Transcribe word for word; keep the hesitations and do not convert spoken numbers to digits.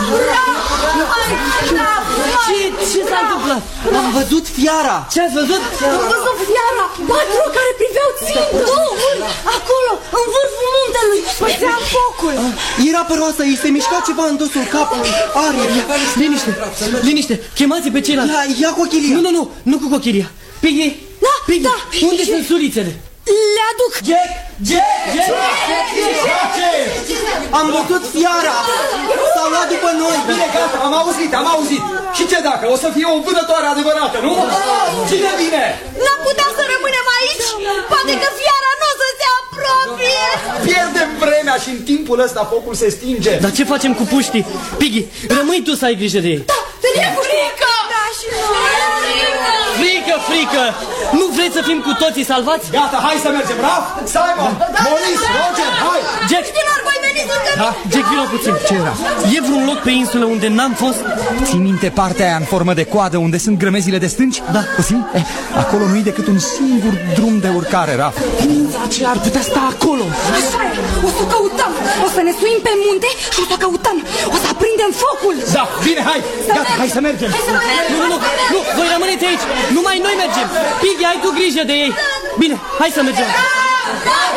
Ce, ce s-a întâmplat? Am văzut fiara. Ce ați văzut? Am văzut fiara. Patru care priveau țintă. Acolo, în vârful muntelui, pățea focul. Era păroasă, îi se mișca ceva în dosul capului. Arie. Liniște, liniște. Chemați pe ceilalți. Ia, ia cochilia. Nu, nu, nu, nu cu cochilia. Piggy, Da, Piggy, da. unde sunt sulițele? Le aduc. Jack, Jack, Jack. Am văzut fiara. S-a luat după noi. Bine, gata, am auzit, am auzit. Și ce dacă? O să fie o vânătoare adevărată, nu? Cine vine? N-am putea să rămânem aici? Poate că fiara nu o să se apropie. Pierdem vremea și în timpul ăsta focul se stinge. Dar ce facem cu puștii? Piggy, rămâi tu să ai grijă de ei. Da, e frică. Da, și noi. Frică, frică! Nu vreți să fim cu toții salvați? Gata, hai să mergem, Raf, Simon, Maurice, Roger, hai! Jack! Fraților, voi veni, suntem... Da? Jack, vină puțin. Ce era? E vreun loc pe insulă unde n-am fost? Ții minte partea aia în formă de coadă unde sunt grămezile de stânci? Da. O ții? Eh, acolo nu-i decât un singur drum de urcare, Raf. Ființa aceea ar putea sta acolo. Așa e, o să o căutăm. O să ne suim pe munte și o să o căutăm. O să aprindem focul. Da, bine, hai! Gata, hai să mergem! Hai să mergem. Nu, nu, nu, nu, voi rămâneți aici. Numai noi mergem. Piggy, ai tu grijă de ei. Bine, hai să mergem. Da, da.